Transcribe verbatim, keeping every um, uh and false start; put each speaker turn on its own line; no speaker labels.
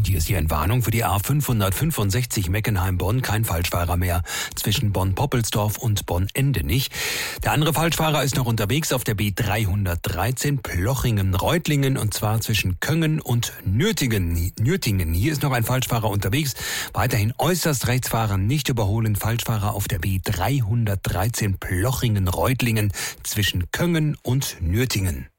Und hier ist die Entwarnung für die A fünfhundertfünfundsechzig Meckenheim-Bonn. Kein Falschfahrer mehr zwischen Bonn-Poppelsdorf und Bonn-Endenich. Der andere Falschfahrer ist noch unterwegs auf der B dreihundertdreizehn Plochingen-Reutlingen und zwar zwischen Köngen und Nürtingen. Nürtingen. Hier ist noch ein Falschfahrer unterwegs. Weiterhin äußerst rechts fahren, nicht überholen. Falschfahrer auf der B dreihundertdreizehn Plochingen-Reutlingen zwischen Köngen und Nürtingen.